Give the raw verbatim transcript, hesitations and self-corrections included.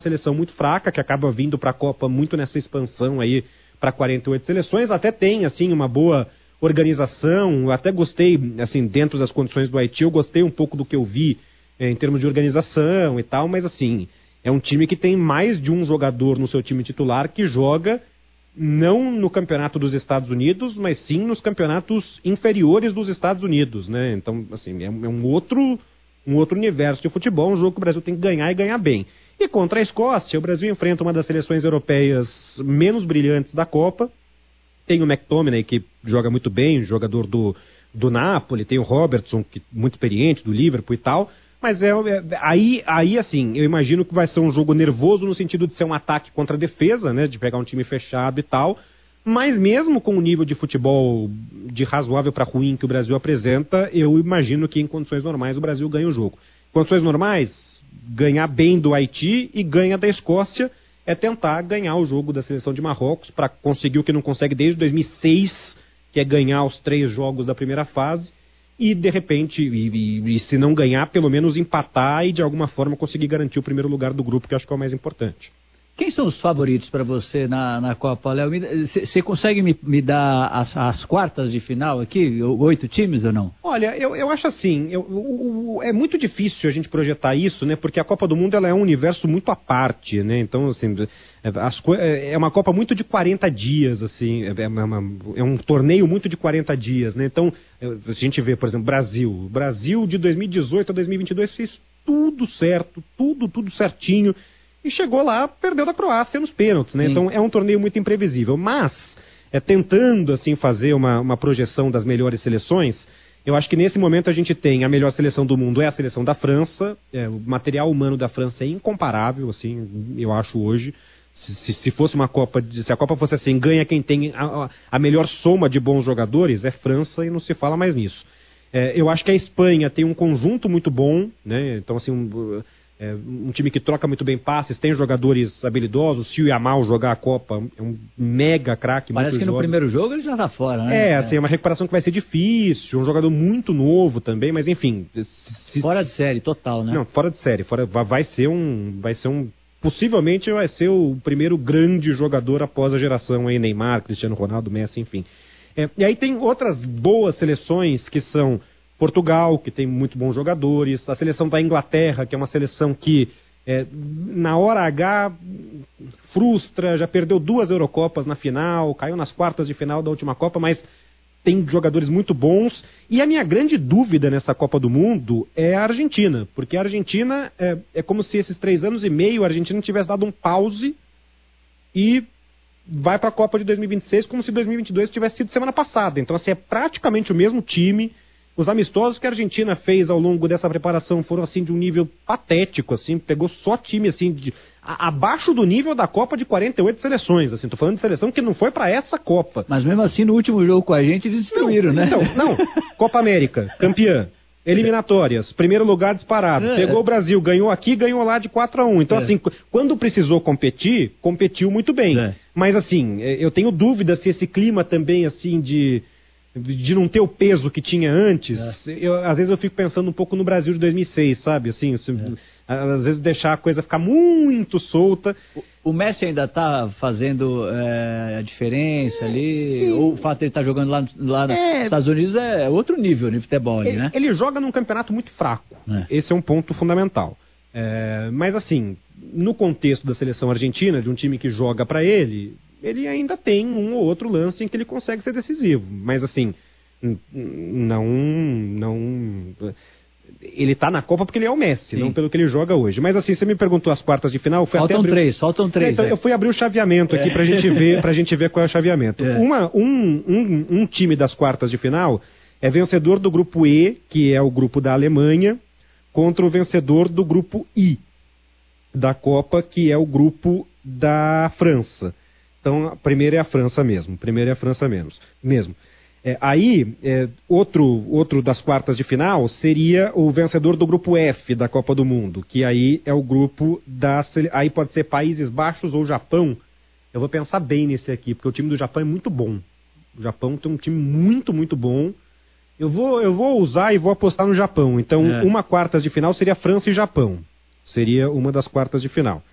seleção muito fraca, que acaba vindo para a Copa muito nessa expansão aí para quarenta e oito seleções, até tem, assim, uma boa organização, eu até gostei, assim, dentro das condições do Haiti, eu gostei um pouco do que eu vi é, em termos de organização e tal, mas assim, é um time que tem mais de um jogador no seu time titular que joga não no campeonato dos Estados Unidos, mas sim nos campeonatos inferiores dos Estados Unidos, né? Então, assim, é um outro, um outro universo de futebol, um jogo que o Brasil tem que ganhar e ganhar bem. E contra a Escócia, o Brasil enfrenta uma das seleções europeias menos brilhantes da Copa. Tem o McTominay, que joga muito bem, jogador do, do Napoli, tem o Robertson, que muito experiente, do Liverpool e tal. Mas é, é, aí, aí, assim, eu imagino que vai ser um jogo nervoso no sentido de ser um ataque contra a defesa, né? De pegar um time fechado e tal. Mas mesmo com o nível de futebol de razoável para ruim que o Brasil apresenta, eu imagino que em condições normais o Brasil ganha o jogo. Em condições normais, ganhar bem do Haiti e ganha da Escócia é tentar ganhar o jogo da seleção de Marrocos para conseguir o que não consegue desde dois mil e seis, que é ganhar os três jogos da primeira fase. E, de repente, e, e, e se não ganhar, pelo menos empatar e, de alguma forma, conseguir garantir o primeiro lugar do grupo, que eu acho que é o mais importante. Quem são os favoritos para você na, na Copa, Léo? Você consegue me, me dar as, as quartas de final aqui? Oito times ou não? Olha, eu, eu acho assim, eu, eu, eu, é muito difícil a gente projetar isso, né? Porque a Copa do Mundo ela é um universo muito à parte, né? Então, assim, as, é uma Copa muito de quarenta dias, assim, é, uma, é um torneio muito de quarenta dias, né? Então, a gente vê, por exemplo, Brasil. O Brasil de dois mil e dezoito a dois mil e vinte e dois fez tudo certo, tudo, tudo certinho. E chegou lá, perdeu da Croácia nos pênaltis, né? Sim. Então é um torneio muito imprevisível. Mas, é, tentando assim fazer uma, uma projeção das melhores seleções, eu acho que nesse momento a gente tem a melhor seleção do mundo é a seleção da França. É, o material humano da França é incomparável, assim, eu acho hoje. Se, se fosse uma Copa, se a Copa fosse assim, ganha quem tem a, a melhor soma de bons jogadores, é França e não se fala mais nisso. É, eu acho que a Espanha tem um conjunto muito bom, né? Então assim, um, É um time que troca muito bem passes, tem jogadores habilidosos. Se o Yamal jogar a Copa, é um mega craque. Parece que no jovem. primeiro jogo ele já tá fora, né? É, assim, é uma recuperação que vai ser difícil, um jogador muito novo também, mas enfim... Se... Fora de série, total, né? Não, fora de série, fora, vai ser um... Vai ser um possivelmente vai ser o primeiro grande jogador após a geração aí, Neymar, Cristiano Ronaldo, Messi, enfim. É, e aí tem outras boas seleções que são... Portugal, que tem muito bons jogadores, a seleção da Inglaterra, que é uma seleção que é, na hora H frustra, já perdeu duas Eurocopas na final, caiu nas quartas de final da última Copa, mas tem jogadores muito bons. E a minha grande dúvida nessa Copa do Mundo é a Argentina, porque a Argentina é, é como se esses três anos e meio a Argentina tivesse dado um pause e vai para a Copa de dois mil e vinte e seis como se dois mil e vinte e dois tivesse sido semana passada. Então assim, é praticamente o mesmo time. Os amistosos que a Argentina fez ao longo dessa preparação foram assim de um nível patético, assim, pegou só time assim de, a, abaixo do nível da Copa de quarenta e oito seleções, assim, tô falando de seleção que não foi para essa Copa. Mas mesmo assim no último jogo com a gente eles destruíram, não, né? Então, não, Copa América, campeã, eliminatórias, primeiro lugar disparado, é. pegou o Brasil, ganhou aqui, ganhou lá de quatro a um. Então é. assim, quando precisou competir, competiu muito bem. É. Mas assim, eu tenho dúvida se esse clima também assim de de não ter o peso que tinha antes, é. eu, às vezes eu fico pensando um pouco no Brasil de dois mil e seis, sabe? Assim, é. Às vezes deixar a coisa ficar muito solta. O, o Messi ainda está fazendo é, a diferença ali? Sim. Ou o fato de ele estar tá jogando lá, lá é. nos Estados Unidos é outro nível de futebol ali, ele, né? Ele joga num campeonato muito fraco. É. Esse é um ponto fundamental. É, mas assim, no contexto da seleção argentina, de um time que joga para ele... ele ainda tem um ou outro lance em que ele consegue ser decisivo. Mas, assim, não... não ele tá na Copa porque ele é o Messi, Sim. não pelo que ele joga hoje. Mas, assim, você me perguntou as quartas de final... Foi faltam até abrir... três, faltam três. Então, é. eu fui abrir o chaveamento aqui é. pra, gente ver, pra gente ver qual é o chaveamento. É. Uma, um, um, um time das quartas de final é vencedor do grupo E, que é o grupo da Alemanha, contra o vencedor do grupo I da Copa, que é o grupo da França. Então, a primeira é a França mesmo. Primeira é a França menos, mesmo. É, aí, é, outro, outro das quartas de final seria o vencedor do grupo F da Copa do Mundo, que aí é o grupo da... Aí pode ser Países Baixos ou Japão. Eu vou pensar bem nesse aqui, porque o time do Japão é muito bom. O Japão tem um time muito, muito bom. Eu vou, eu vou usar e vou apostar no Japão. Então, é. uma quartas de final seria França e Japão. Seria uma das quartas de final.